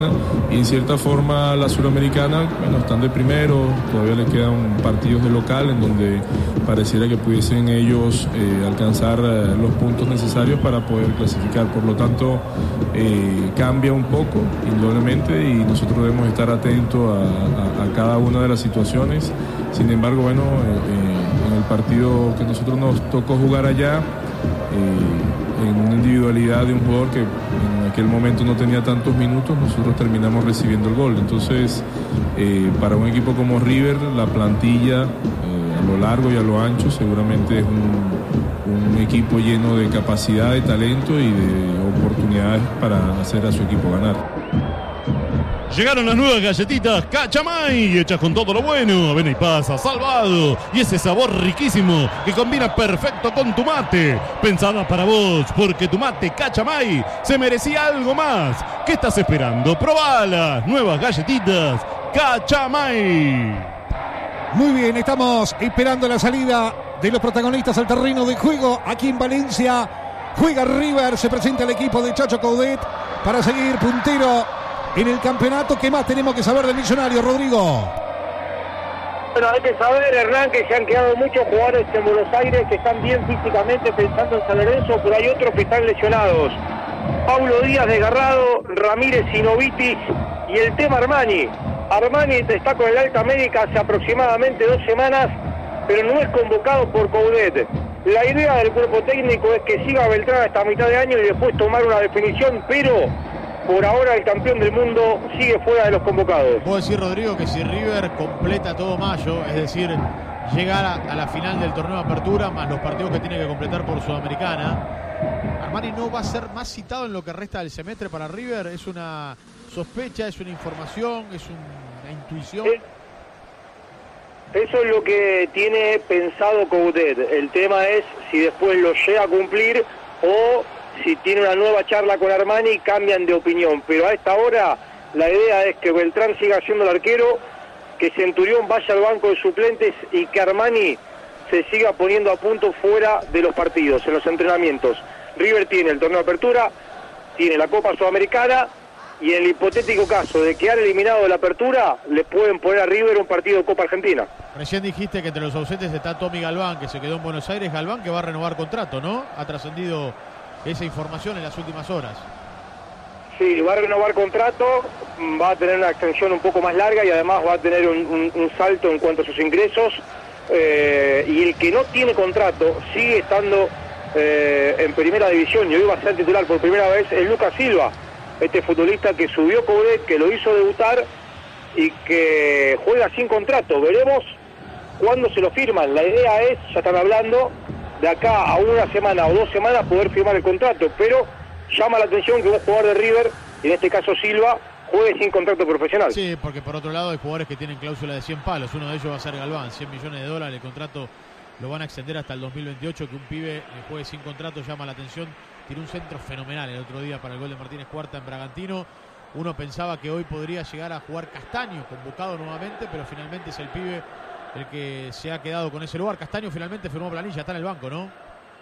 Y en cierta forma la Suramericana, bueno, están de primero, todavía les quedan partidos de local en donde pareciera que pudiesen ellos alcanzar los puntos necesarios para poder clasificar. Por lo tanto, cambia un poco, indudablemente, y nosotros debemos estar atentos a cada una de las situaciones. Sin embargo, bueno, en el partido que nosotros nos tocó jugar allá, en una individualidad de un jugador que en aquel momento no tenía tantos minutos, nosotros terminamos recibiendo el gol. Entonces, para un equipo como River, la plantilla a lo largo y a lo ancho seguramente es un equipo lleno de capacidad, de talento y de oportunidades para hacer a su equipo ganar. Llegaron las nuevas galletitas Cachamay, hechas con todo lo bueno, avena y pasa, salvado, y ese sabor riquísimo que combina perfecto con tu mate. Pensada para vos, porque tu mate Cachamay se merecía algo más. ¿Qué estás esperando? Probala, nuevas galletitas Cachamay. Muy bien, estamos esperando la salida de los protagonistas al terreno de juego aquí en Valencia. Juega River, se presenta el equipo de Chacho Coudet para seguir puntero en el campeonato. ¿Qué más tenemos que saber del Millonario, Rodrigo? Bueno, hay que saber, Hernán, que se han quedado muchos jugadores en Buenos Aires que están bien físicamente pensando en San Lorenzo, pero hay otros que están lesionados. Paulo Díaz desgarrado, Ramírez Sinovitis y el tema Armani. Armani está con el alta médica hace aproximadamente 2 semanas, pero no es convocado por Coudet. La idea del cuerpo técnico es que siga Beltrán hasta mitad de año y después tomar una definición, pero por ahora el campeón del mundo sigue fuera de los convocados. Puedo decir, Rodrigo, que si River completa todo mayo, es decir, llegar a la final del torneo de apertura, más los partidos que tiene que completar por Sudamericana, Armani no va a ser más citado en lo que resta del semestre para River. ¿Es una sospecha, es una información, es una intuición? Eso es lo que tiene pensado Coudet. El tema es si después lo llega a cumplir o si tiene una nueva charla con Armani, cambian de opinión. Pero a esta hora la idea es que Beltrán siga siendo el arquero, que Centurión vaya al banco de suplentes y que Armani se siga poniendo a punto fuera de los partidos, en los entrenamientos. River tiene el torneo de apertura, tiene la Copa Sudamericana, y en el hipotético caso de quedar eliminado de la apertura, le pueden poner a River un partido de Copa Argentina. Recién dijiste que entre los ausentes está Tommy Galván, que se quedó en Buenos Aires. Galván, que va a renovar contrato, ¿no? Ha trascendido esa información en las últimas horas. Sí, va a renovar contrato, va a tener una extensión un poco más larga y además va a tener un salto en cuanto a sus ingresos. Y el que no tiene contrato sigue estando en primera división y hoy va a ser titular por primera vez, es Lucas Silva, este futbolista que subió Coudet, que lo hizo debutar y que juega sin contrato. Veremos cuándo se lo firman. La idea es, ya están hablando, de acá a 1 semana o 2 semanas poder firmar el contrato, pero llama la atención que un jugador de River, en este caso Silva, juegue sin contrato profesional. Sí, porque por otro lado hay jugadores que tienen cláusula de 100 palos, uno de ellos va a ser Galván, $100 millones, el contrato lo van a extender hasta el 2028, que un pibe juegue sin contrato llama la atención. Tiró un centro fenomenal el otro día para el gol de Martínez Cuarta en Bragantino. Uno pensaba que hoy podría llegar a jugar Castaño, convocado nuevamente, pero finalmente es el pibe el que se ha quedado con ese lugar. Castaño finalmente firmó planilla, está en el banco, ¿no?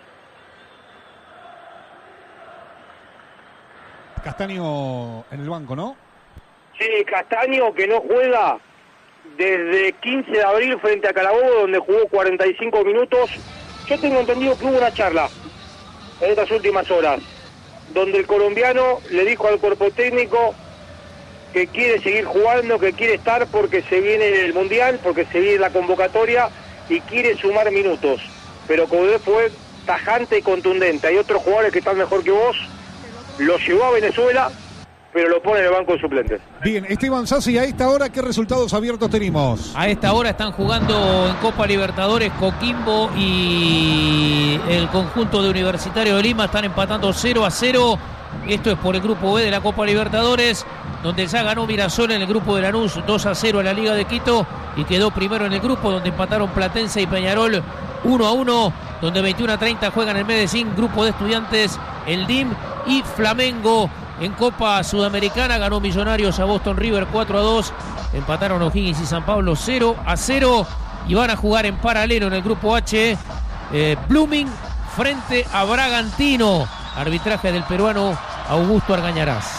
Castaño en el banco, ¿no? Sí, Castaño, que no juega desde 15 de abril frente a Carabobo, donde jugó 45 minutos. Yo tengo entendido que hubo una charla en estas últimas horas, donde el colombiano le dijo al cuerpo técnico que quiere seguir jugando, que quiere estar porque se viene el Mundial, porque se viene la convocatoria y quiere sumar minutos. Pero Coudet fue tajante y contundente. Hay otros jugadores que están mejor que vos, lo llevó a Venezuela, pero lo pone en el banco de suplentes. Bien, Esteban Sassi, a esta hora, ¿qué resultados abiertos tenemos? A esta hora están jugando en Copa Libertadores Coquimbo y el conjunto de Universitario de Lima. Están empatando 0-0. Esto es por el grupo B de la Copa Libertadores, donde ya ganó Mirasol en el grupo de Lanús 2-0 a la Liga de Quito y quedó primero en el grupo, donde empataron Platense y Peñarol 1-1, donde 21-30 juegan el Medellín, grupo de Estudiantes, el DIM y Flamengo. En Copa Sudamericana ganó Millonarios a Boston River 4-2, empataron O'Higgins y San Pablo 0-0 y van a jugar en paralelo en el grupo H Blooming frente a Bragantino, arbitraje del peruano Augusto Argañarás.